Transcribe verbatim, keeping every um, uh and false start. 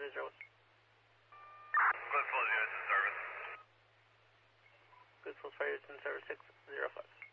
Fire zero one. Good Falls units in service. Good Falls Fire units in service six zero five.